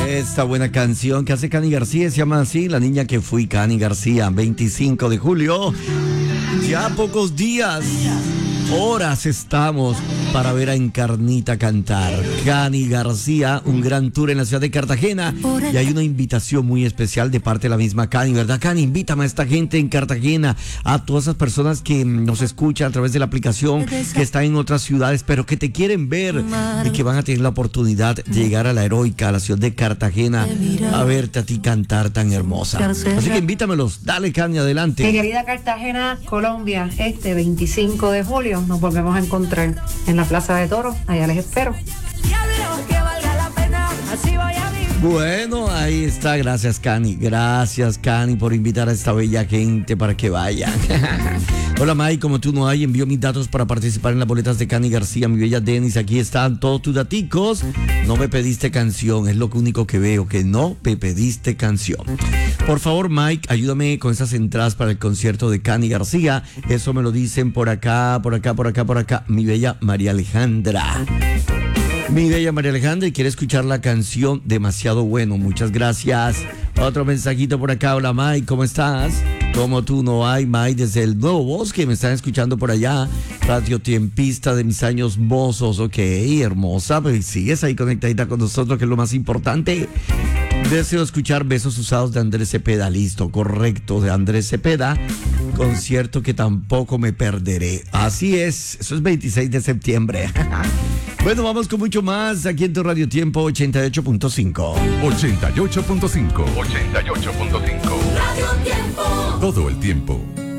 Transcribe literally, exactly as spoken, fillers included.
Esta buena canción que hace Cani García se llama así, La niña que fui, Cani García, veinticinco de julio. Ya pocos días, horas estamos para ver a Encarnita cantar. Cani García, un gran tour en la ciudad de Cartagena. Y hay una invitación muy especial de parte de la misma Cani, ¿verdad, Cani? Invítame a esta gente en Cartagena, a todas esas personas que nos escuchan a través de la aplicación, que están en otras ciudades, pero que te quieren ver y que van a tener la oportunidad de llegar a la heroica, a la ciudad de Cartagena, a verte a ti cantar tan hermosa. Así que invítamelos. Dale, Cani, adelante. Mi querida Cartagena, Colombia, este veinticinco de julio nos volvemos a encontrar en la Plaza de Toros. Allá les espero. Bueno, ahí está. Gracias, Cani. Gracias, Cani, por invitar a esta bella gente para que vayan. Hola, May, como tú no hay, envío mis datos para participar en las boletas de Cani García, mi bella Denis. Aquí están todos tus daticos. No me pediste canción, es lo único que veo, que no me pediste canción. Por favor, Mike, ayúdame con esas entradas para el concierto de Cani García. Eso me lo dicen por acá, por acá, por acá, por acá. Mi bella María Alejandra. Mi bella María Alejandra, y quiere escuchar la canción Demasiado Bueno. Muchas gracias. Otro mensajito por acá. Hola, Mike, ¿cómo estás? Como tú no hay, Mike, desde el Nuevo Bosque. Me están escuchando por allá. Radio Tiempista de mis años mozos. Ok, hermosa. Pues sigues ahí conectadita con nosotros, que es lo más importante. Deseo escuchar Besos Usados de Andrés Cepeda. Listo, correcto, de Andrés Cepeda. Concierto que tampoco me perderé. Así es, eso es veintiséis de septiembre. Bueno, vamos con mucho más aquí en tu Radio Tiempo ochenta y ocho punto cinco. ochenta y ocho punto cinco. ochenta y ocho punto cinco. Radio Tiempo. Todo el tiempo.